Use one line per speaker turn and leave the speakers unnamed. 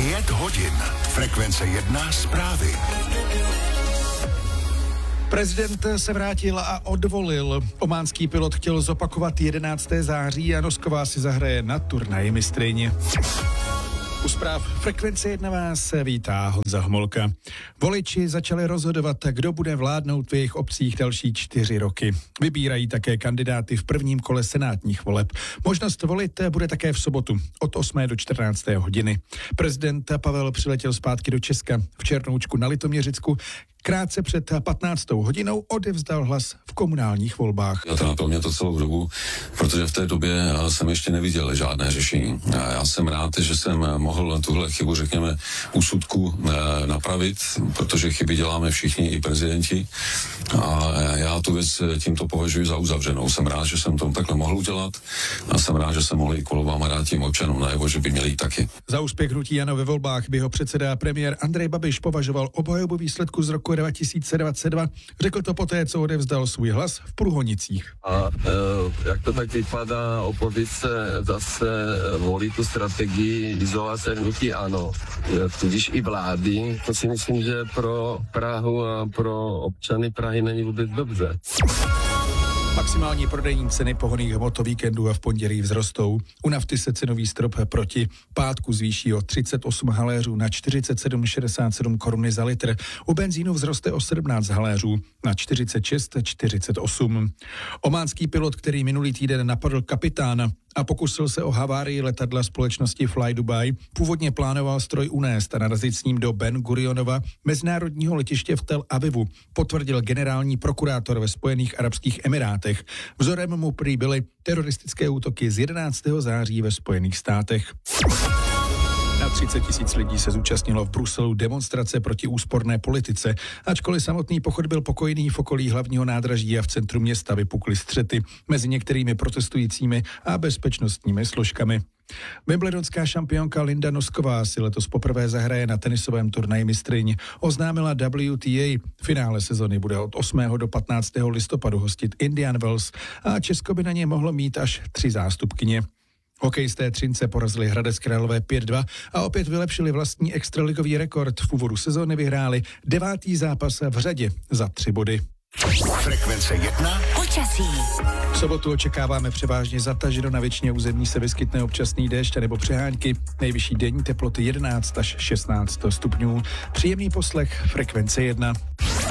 5 hodin. Frekvence 1 zprávy.
Prezident se vrátil a odvolil. Ománský pilot chtěl zopakovat 11. září a Nosková si zahraje na turnaji mistryň. U zpráv Frekvence 1 vás vítá Honza Homolka. Voliči začali rozhodovat, kdo bude vládnout v jejich obcích další 4 roky. Vybírají také kandidáty v prvním kole senátních voleb. Možnost volit bude také v sobotu od 8. do 14. hodiny. Prezident Pavel přiletěl zpátky do Česka v Černoučku na Litoměřicku. Krátce před 15. hodinou odevzdal hlas v komunálních volbách.
Trápil mě to celou dobu, protože v té době jsem ještě neviděl žádné řešení. Já jsem rád, že jsem mohl tuhle chybu, řekněme, úsudku napravit, protože chyby děláme všichni, i prezidenti. A já tu věc tímto považuji za uzavřenou. Jsem rád, že jsem to takhle mohl udělat a jsem rád, že jsem mohl i kolobám a dát tím občanům najevo, že by měli jít taky.
Za úspěch hnutí ANO ve volbách by ho předseda premiér Andrej Babiš považoval obhajobu výsledku z roku 2022. Řekl to poté, co odevzdal svůj hlas v Průhonicích.
A jak to tak vypadá, opozice zase volí tu strategii izolace hnutí ANO. Tudíž i vlády. To si myslím, že pro Prahu a pro občany Prahy není vůbec dobře.
Maximální prodejní ceny pohonných hmot o víkendu a v pondělí vzrostou. U nafty se cenový strop proti pátku zvýší o 38 haléřů na 47,67 koruny za litr. U benzínu vzroste o 17 haléřů na 46,48. Ománský pilot, který minulý týden napadl kapitána a pokusil se o havárii letadla společnosti Fly Dubai, původně plánoval stroj unést a narazit s ním do Ben Gurionova mezinárodního letiště v Tel Avivu, potvrdil generální prokurátor ve Spojených arabských emirátech. Vzorem mu prý byly teroristické útoky z 11. září ve Spojených státech. Na 30 000 lidí se zúčastnilo v Bruselu demonstrace proti úsporné politice. Ačkoliv samotný pochod byl pokojný, v okolí hlavního nádraží a v centru města vypukly střety mezi některými protestujícími a bezpečnostními složkami. Wimbledonská šampionka Linda Nosková si letos poprvé zahraje na tenisovém turnaji mistryň. Oznámila WTA. Finále sezony bude od 8. do 15. listopadu hostit Indian Wells a Česko by na ně mohlo mít až 3 zástupkyně. Hokejisté Třince porazili Hradec Králové 5-2 a opět vylepšili vlastní extraligový rekord. V úvodu sezóny vyhráli 9. zápas v řadě za 3 body.
Frekvence 1
počasí.
V sobotu očekáváme převážně zataženo, na většině území se vyskytne občasný déšť nebo přehánky. Nejvyšší denní teploty 11 až 16 stupňů. Příjemný poslech Frekvence 1.